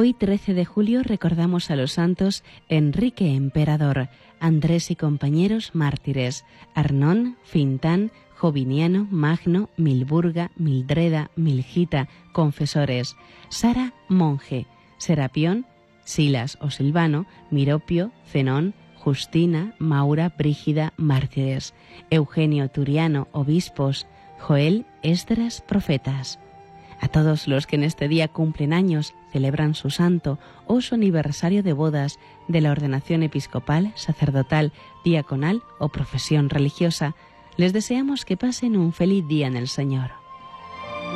Hoy, 13 de julio, recordamos a los santos Enrique Emperador, Andrés y compañeros mártires, Arnón, Fintán, Joviniano, Magno, Milburga, Mildreda, Milgita, confesores, Sara, monje, Serapión, Silas o Silvano, Miropio, Zenón, Justina, Maura, Brígida, mártires, Eugenio, Turiano, obispos, Joel, Esdras, profetas. A todos los que en este día cumplen años, celebran su santo o su aniversario de bodas, de la ordenación episcopal, sacerdotal, diaconal o profesión religiosa, les deseamos que pasen un feliz día en el Señor.